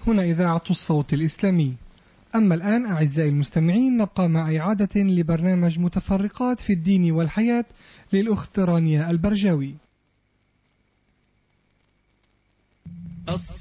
هنا إذاعة الصوت الإسلامي. أما الآن أعزائي المستمعين نبقى مع إعادة لبرنامج متفرقات في الدين والحياة للأخت رانيا البرجاوي.